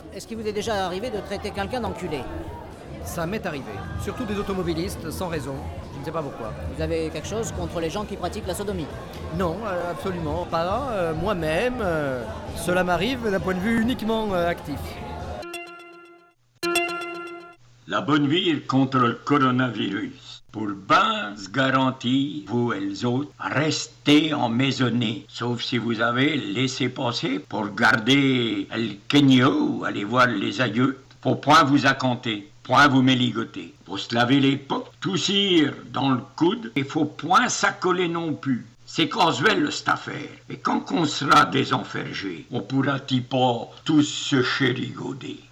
Est-ce qu'il vous est déjà arrivé de traiter quelqu'un d'enculé? Ça m'est arrivé. Surtout des automobilistes, sans raison. Je ne sais pas pourquoi. Vous avez quelque chose contre les gens qui pratiquent la sodomie? Non, absolument pas. Moi-même, cela m'arrive d'un point de vue uniquement actif. La bonne vie contre le coronavirus. Pour bien se garantir, vous et les autres, restez emmaisonnés. Sauf si vous avez laissé passer pour garder le Kenya ou aller voir les aïeux. Faut point vous accompter, point vous méligoter. Faut se laver les pots, toussir dans le coude et faut point s'accoler non plus. C'est casuel cette affaire. Et quand on sera désenfergé, on pourra-t-il pas tous se chérigoder.